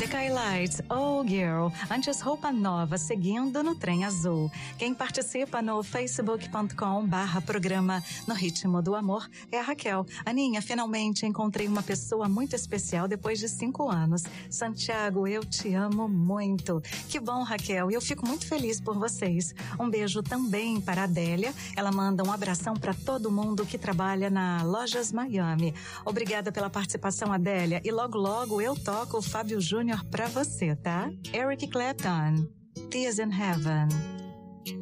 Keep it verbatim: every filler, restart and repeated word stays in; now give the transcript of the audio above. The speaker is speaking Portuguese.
Skylights, Oh Girl, antes roupa nova, seguindo no trem azul. Quem participa no facebook ponto com barra programa No Ritmo do Amor é a Raquel. Aninha, finalmente encontrei uma pessoa muito especial depois de cinco anos. Santiago, eu te amo muito. Que bom, Raquel, e eu fico muito feliz por vocês. Um beijo também para a Adélia. Ela manda um abração para todo mundo que trabalha na Lojas Miami. Obrigada pela participação, Adélia. E logo, logo eu toco o Fábio Júnior pra você, tá? Eric Clapton, Tears in Heaven.